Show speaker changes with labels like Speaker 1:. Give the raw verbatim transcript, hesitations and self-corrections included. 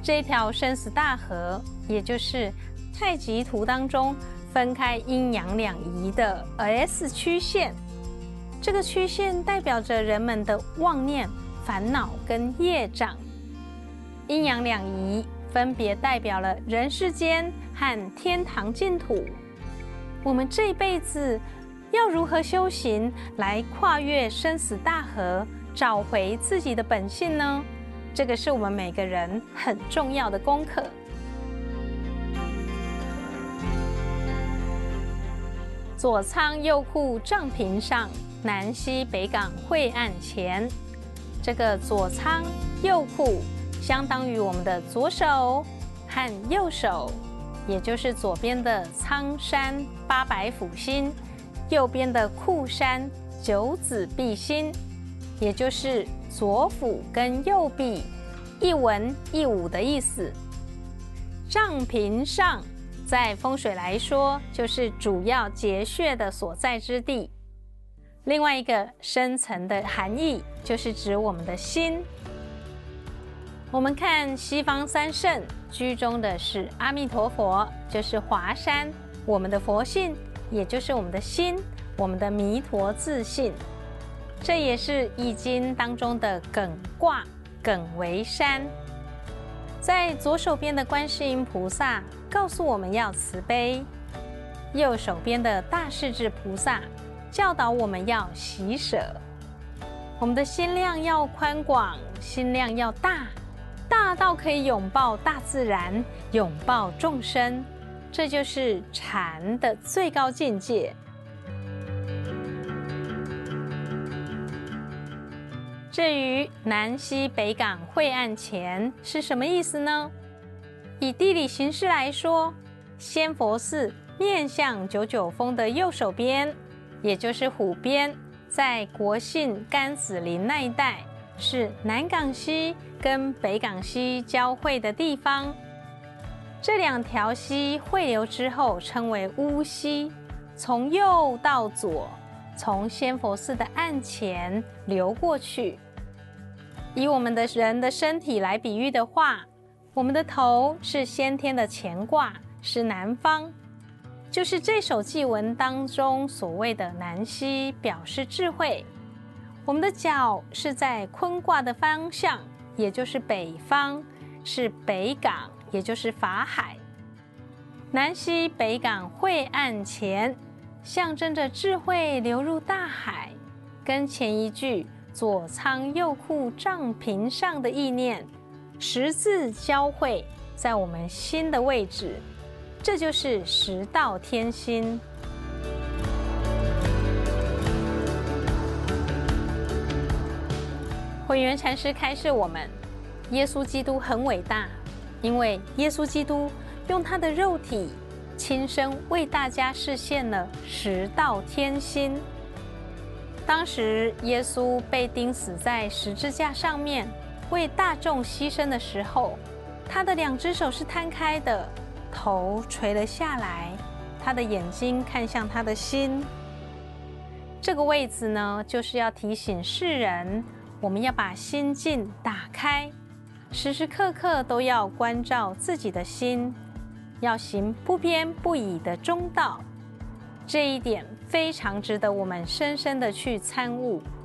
Speaker 1: 这条生死大河，也就是太极图当中分开阴阳两仪的 S 曲线。这个曲线代表着人们的妄念、烦恼跟业障。阴阳两仪分别代表了人世间和天堂净土。我们这一辈子要如何修行来跨越生死大河，找回自己的本性呢？这个是我们每个人很重要的功课。左仓右库帐屏上，南西北港晦暗前。这个左仓右库相当于我们的左手和右手，也就是左边的苍山八百府星，右边的库山九子弼星，也就是左辅跟右弼，一文一武的意思。帐屏上，在风水来说，就是主要结穴的所在之地。另外一个深层的含义，就是指我们的心。我们看西方三圣居中的是阿弥陀佛，就是华山，我们的佛性，也就是我们的心，我们的弥陀自性。这也是易经当中的艮卦，艮为山。在左手边的观世音菩萨告诉我们要慈悲，右手边的大势至菩萨教导我们要喜舍。我们的心量要宽广，心量要大，大到可以拥抱大自然，拥抱众生，这就是禅的最高境界。至于南西北港晦暗前是什么意思呢？以地理形势来说，仙佛寺面向九九峰的右手边，也就是虎边，在国姓甘子林那一带，是南港溪跟北港溪交汇的地方。这两条溪汇流之后称为乌溪，从右到左，从仙佛寺的岸前流过去。以我们的人的身体来比喻的话，我们的头是先天的乾卦，是南方，就是这首祭文当中所谓的南西，表示智慧。我们的脚是在坤卦的方向，也就是北方，是北港，也就是法海。南西北港晦暗前，象征着智慧流入大海，跟前一句左仓右库帐屏上的意念十字交汇在我们心的位置，这就是十道天心。慧圆禅师开示我们，耶稣基督很伟大，因为耶稣基督用他的肉体亲身为大家实现了十道天心。当时耶稣被钉死在十字架上面，为大众牺牲的时候，他的两只手是摊开的，头垂了下来，他的眼睛看向他的心。这个位置呢，就是要提醒世人，我们要把心境打开，时时刻刻都要关照自己的心，要行不偏不倚的中道。这一点非常值得我们深深的去参悟。